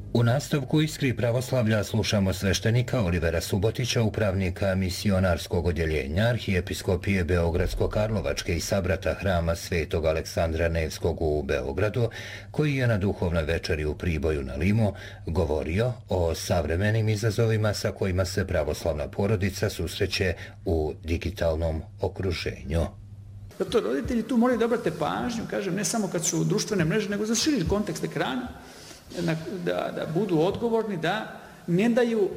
U nastavku Iskri pravoslavlja slušamo sveštenika Olivera Subotića, upravnika misionarskog odjeljenja Arhijepiskopije Beogradsko-Karlovačke i sabrata hrama Svetog Aleksandra Nevskog u Beogradu, koji je na duhovnoj večeri u Priboju na Limu govorio o savremenim izazovima sa kojima se pravoslavna porodica susreće u digitalnom okruženju. Zato roditelji tu moraju da obrate pažnju, kažem, ne samo kad su društvene mreže, nego za širi kontekst ekrana, da budu odgovorni, da ne daju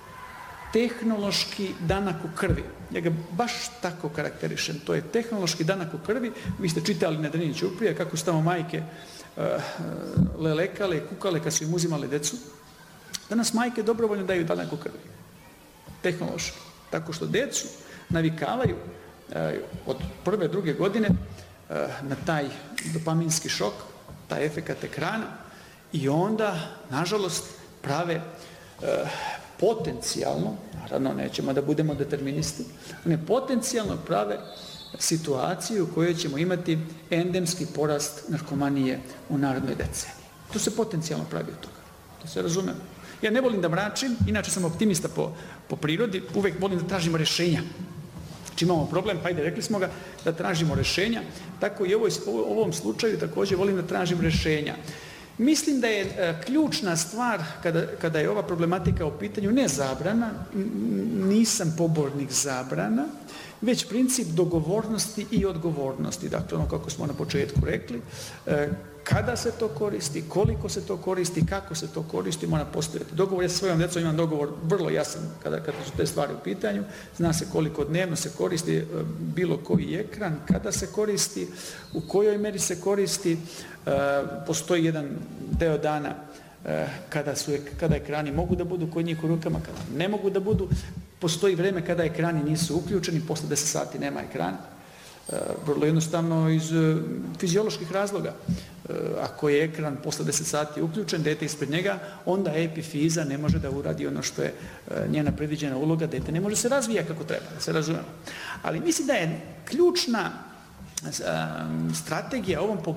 tehnološki danak u krvi. Ja ga baš tako karakterišem. To je tehnološki danak u krvi. Vi ste čitali na Drini Ćuprije kako su tamo majke lelekale, kukale kad su im uzimali decu. Danas majke dobrovoljno daju danak u krvi. Tehnološki. Tako što decu navikavaju od prve, druge godine na taj dopaminski šok, taj efekat ekrana, i onda, nažalost, prave potencijalno, naravno nećemo da budemo deterministi, ne potencijalno prave situaciju u kojoj ćemo imati endemski porast narkomanije u narednoj deceniji. To se potencijalno pravi od toga. To se razumemo. Ja ne volim da mračim, inače sam optimista po prirodi, uvek volim da tražimo rešenja. Znači imamo problem, pa ajde, rekli smo ga, da tražimo rešenja, tako i u ovom slučaju također volim da tražim rešenja. Mislim da je ključna stvar kada je ova problematika u pitanju ne zabrana, nisam pobornik zabrana, već princip dogovornosti i odgovornosti. Dakle, ono kako smo na početku rekli, kada se to koristi, koliko se to koristi, kako se to koristi, mora postojati dogovor. Ja sa svojom djecom imam dogovor vrlo jasan kada su te stvari u pitanju. Zna se koliko dnevno se koristi bilo koji ekran, kada se koristi, u kojoj meri se koristi. Postoji jedan deo dana kada ekrani mogu da budu kod njih u rukama, kada ne mogu da budu. Postoji vreme kada ekrani nisu uključeni, posle 10 sati nema ekrana. Vrlo jednostavno iz fizioloških razloga. Ako je ekran posle 10 sati uključen, dete ispred njega, onda epifiza ne može da uradi ono što je njena predviđena uloga, dete ne može se razvija kako treba, da se razumemo. Ali mislim da je ključna strategija ovom pogledu